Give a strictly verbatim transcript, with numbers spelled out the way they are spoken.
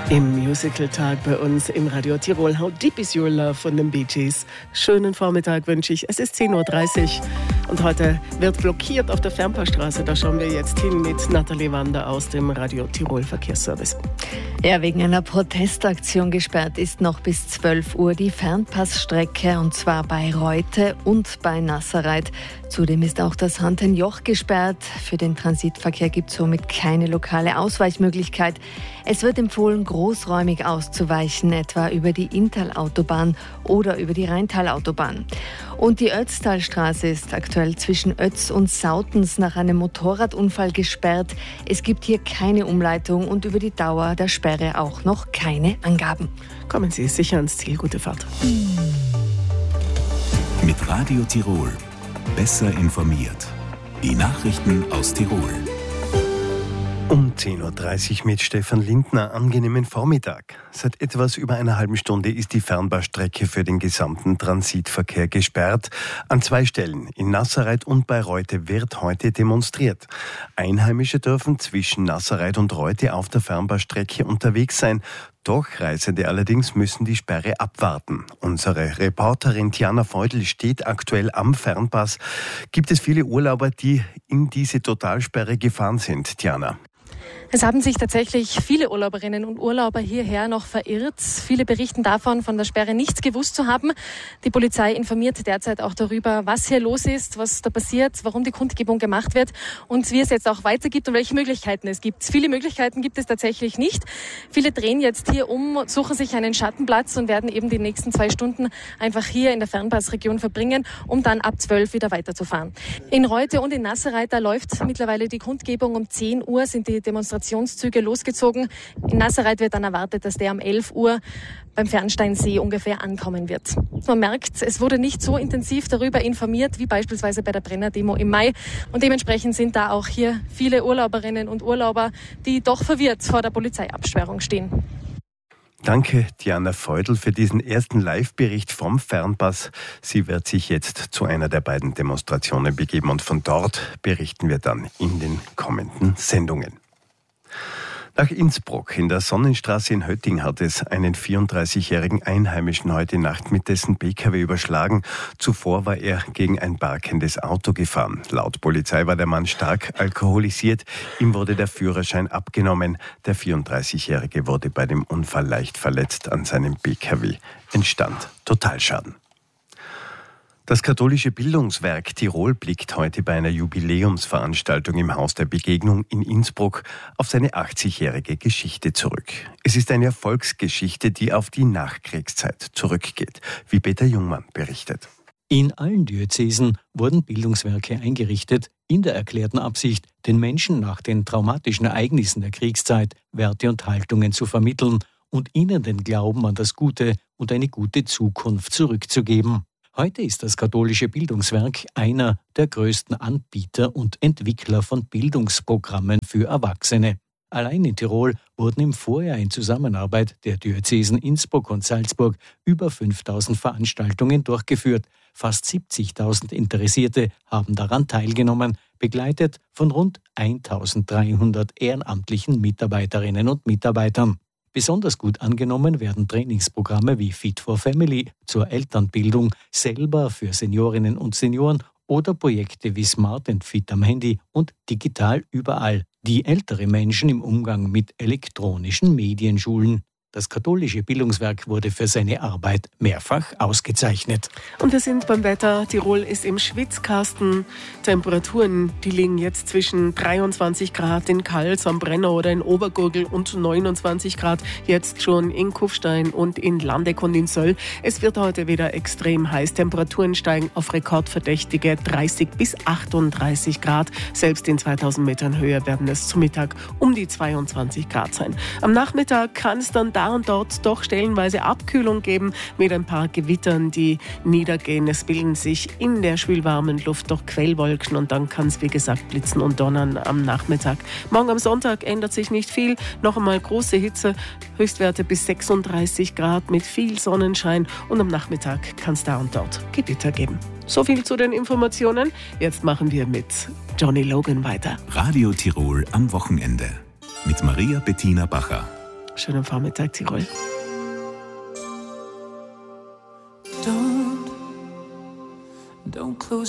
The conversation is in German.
Im Musical-Tag bei uns im Radio Tirol. How Deep Is Your Love von den Bee Gees. Schönen Vormittag wünsche ich. Es ist zehn Uhr dreißig und heute wird blockiert auf der Fernpassstraße. Da schauen wir jetzt hin mit Nathalie Wander aus dem Radio Tirol Verkehrsservice. Ja, wegen einer Protestaktion gesperrt ist noch bis zwölf Uhr die Fernpassstrecke, und zwar bei Reute und bei Nasserreit. Zudem ist auch das Hantenjoch gesperrt. Für den Transitverkehr gibt es somit keine lokale Ausweichmöglichkeit. Es wird empfohlen, großräumig auszuweichen, etwa über die Inntal-Autobahn oder über die Rheintal-Autobahn. Und die Ötztalstraße ist aktuell zwischen Ötz und Sautens nach einem Motorradunfall gesperrt. Es gibt hier keine Umleitung und über die Dauer der Sperre auch noch keine Angaben. Kommen Sie sicher ans Ziel. Gute Fahrt. Mit Radio Tirol. Besser informiert. Die Nachrichten aus Tirol. Um zehn Uhr dreißig mit Stefan Lindner. Angenehmen Vormittag. Seit etwas über einer halben Stunde ist die Fernbahnstrecke für den gesamten Transitverkehr gesperrt. An zwei Stellen, in Nasserreit und bei Reute, wird heute demonstriert. Einheimische dürfen zwischen Nasserreit und Reute auf der Fernbahnstrecke unterwegs sein. Doch Reisende allerdings müssen die Sperre abwarten. Unsere Reporterin Tiana Feudel steht aktuell am Fernpass. Gibt es viele Urlauber, die in diese Totalsperre gefahren sind, Tiana? Es haben sich tatsächlich viele Urlauberinnen und Urlauber hierher noch verirrt. Viele berichten davon, von der Sperre nichts gewusst zu haben. Die Polizei informiert derzeit auch darüber, was hier los ist, was da passiert, warum die Kundgebung gemacht wird und wie es jetzt auch weitergeht und welche Möglichkeiten es gibt. Viele Möglichkeiten gibt es tatsächlich nicht. Viele drehen jetzt hier um, suchen sich einen Schattenplatz und werden eben die nächsten zwei Stunden einfach hier in der Fernpassregion verbringen, um dann ab zwölf wieder weiterzufahren. In Reute und in Nasserreit, da läuft mittlerweile die Kundgebung. Um zehn Uhr sind die Demonstrationszüge losgezogen. In Nasserreit wird dann erwartet, dass der um elf Uhr beim Fernsteinsee ungefähr ankommen wird. Man merkt, es wurde nicht so intensiv darüber informiert, wie beispielsweise bei der Brenner-Demo im Mai. Und dementsprechend sind da auch hier viele Urlauberinnen und Urlauber, die doch verwirrt vor der Polizeiabsperrung stehen. Danke, Diana Feudel, für diesen ersten Live-Bericht vom Fernpass. Sie wird sich jetzt zu einer der beiden Demonstrationen begeben und von dort berichten wir dann in den kommenden Sendungen. Nach Innsbruck in der Sonnenstraße in Hötting hat es einen vierunddreißigjährigen Einheimischen heute Nacht mit dessen P K W überschlagen. Zuvor war er gegen ein parkendes Auto gefahren. Laut Polizei war der Mann stark alkoholisiert. Ihm wurde der Führerschein abgenommen. Der vierunddreißigjährige wurde bei dem Unfall leicht verletzt. An seinem P K W entstand Totalschaden. Das katholische Bildungswerk Tirol blickt heute bei einer Jubiläumsveranstaltung im Haus der Begegnung in Innsbruck auf seine achtzigjährige Geschichte zurück. Es ist eine Erfolgsgeschichte, die auf die Nachkriegszeit zurückgeht, wie Peter Jungmann berichtet. In allen Diözesen wurden Bildungswerke eingerichtet, in der erklärten Absicht, den Menschen nach den traumatischen Ereignissen der Kriegszeit Werte und Haltungen zu vermitteln und ihnen den Glauben an das Gute und eine gute Zukunft zurückzugeben. Heute ist das katholische Bildungswerk einer der größten Anbieter und Entwickler von Bildungsprogrammen für Erwachsene. Allein in Tirol wurden im Vorjahr in Zusammenarbeit der Diözesen Innsbruck und Salzburg über fünftausend Veranstaltungen durchgeführt. Fast siebzigtausend Interessierte haben daran teilgenommen, begleitet von rund eintausenddreihundert ehrenamtlichen Mitarbeiterinnen und Mitarbeitern. Besonders gut angenommen werden Trainingsprogramme wie Fit for Family zur Elternbildung, selber für Seniorinnen und Senioren oder Projekte wie Smart and Fit am Handy und Digital überall, die ältere Menschen im Umgang mit elektronischen Medien schulen. Das katholische Bildungswerk wurde für seine Arbeit mehrfach ausgezeichnet. Und wir sind beim Wetter. Tirol ist im Schwitzkasten. Temperaturen, die liegen jetzt zwischen dreiundzwanzig Grad in Kals am Brenner oder in Obergurgl und neunundzwanzig Grad jetzt schon in Kufstein und in Landeck und in Söll. Es wird heute wieder extrem heiß. Temperaturen steigen auf rekordverdächtige dreißig bis achtunddreißig Grad. Selbst in zweitausend Metern Höhe werden es zum Mittag um die zweiundzwanzig Grad sein. Am Nachmittag kann es dann da und dort doch stellenweise Abkühlung geben mit ein paar Gewittern, die niedergehen. Es bilden sich in der schwülwarmen Luft doch Quellwolken und dann kann es, wie gesagt, blitzen und donnern am Nachmittag. Morgen am Sonntag ändert sich nicht viel. Noch einmal große Hitze, Höchstwerte bis sechsunddreißig Grad mit viel Sonnenschein und am Nachmittag kann es da und dort Gewitter geben. So viel zu den Informationen. Jetzt machen wir mit Johnny Logan weiter. Radio Tirol am Wochenende mit Maria Bettina Bacher. Schönen Vormittag, Tirol. Don't, don't close